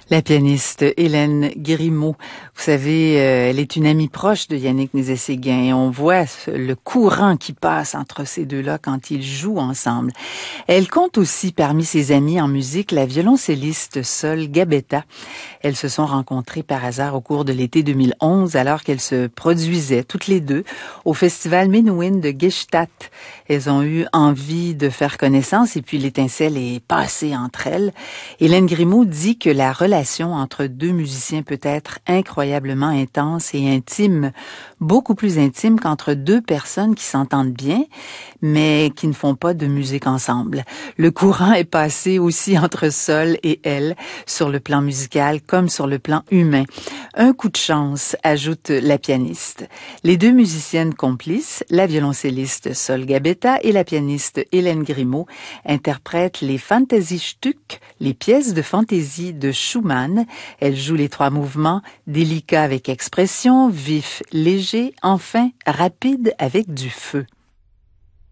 La pianiste Hélène Guérimaud, vous savez, elle est une amie proche de Yannick Nézet-Séguin et on voit le courant qui passe entre ces deux-là quand ils jouent ensemble. Elle compte aussi parmi ses amies en musique la violoncelliste Sol Gabetta. Elles se sont rencontrées par hasard au cours de l'été 2011 alors qu'elles se produisaient toutes les deux au festival Menuhin de Gstaad. Elles ont eu envie de faire connaissance et puis l'étincelle est passée entre elles. Hélène Guérimaud dit que la relation entre deux musiciens peut être incroyablement intense et intime, beaucoup plus intime qu'entre deux personnes qui s'entendent bien, mais qui ne font pas de musique ensemble. Le courant est passé aussi entre Sol et elle, sur le plan musical comme sur le plan humain. Un coup de chance, ajoute la pianiste. Les deux musiciennes complices, la violoncelliste Sol Gabetta et la pianiste Hélène Guérimaud, interprètent les Fantasiestücke, les pièces de fantaisie de Schumann. Elle joue les trois mouvements, délicat avec expression, vif, léger, enfin rapide avec du feu.